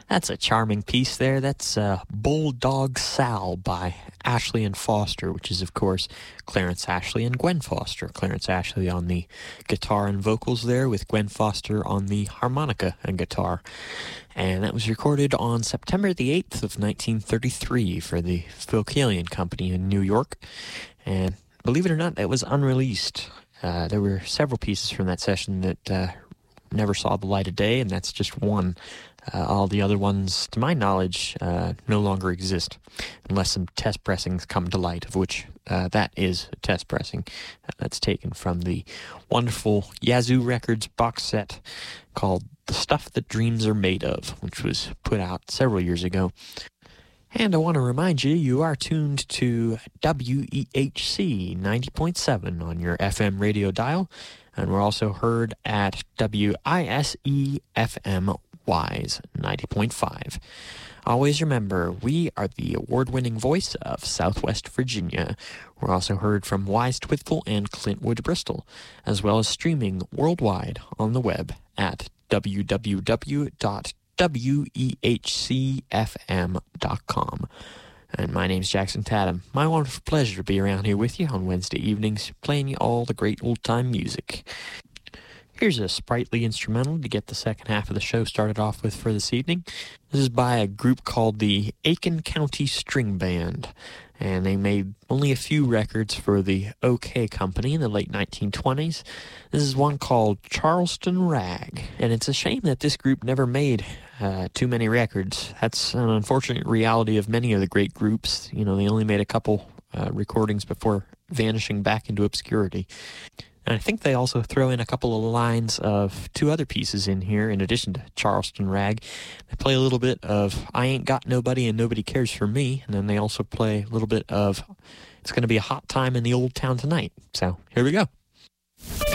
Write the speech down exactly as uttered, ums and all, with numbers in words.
That's a charming piece there. That's uh, Bulldog Sal by Ashley and Foster, which is, of course, Clarence Ashley and Gwen Foster. Clarence Ashley on the guitar and vocals there, with Gwen Foster on the harmonica and guitar. And that was recorded on September the eighth of nineteen thirty-three for the Phil Killian Company in New York. And believe it or not, that was unreleased. Uh, there were several pieces from that session that uh, never saw the light of day, and that's just one. Uh, all the other ones, to my knowledge, uh, no longer exist, unless some test pressings come to light, of which uh, that is a test pressing. Uh, that's taken from the wonderful Yazoo Records box set called The Stuff That Dreams Are Made Of, which was put out several years ago. And I want to remind you, you are tuned to W E H C ninety point seven on your F M radio dial, and we're also heard at W I S E F M Wise ninety point five. Always remember, we are the award-winning voice of Southwest Virginia. We're also heard from Wise Twithville and Clintwood, Bristol, as well as streaming worldwide on the web at w w w dot w e h c f m dot com. And my name's Jackson Tatum. My wonderful pleasure to be around here with you on Wednesday evenings, playing you all the great old-time music. Here's a sprightly instrumental to get the second half of the show started off with for this evening. This is by a group called the Aiken County String Band, and they made only a few records for the OK Company in the late nineteen twenties. This is one called Charleston Rag, and it's a shame that this group never made uh, too many records. That's an unfortunate reality of many of the great groups. You know, they only made a couple uh, recordings before vanishing back into obscurity. And I think they also throw in a couple of lines of two other pieces in here in addition to Charleston Rag. They play a little bit of I Ain't Got Nobody and Nobody Cares for Me, and then they also play a little bit of It's Gonna Be a Hot Time in the Old Town Tonight. So here we go.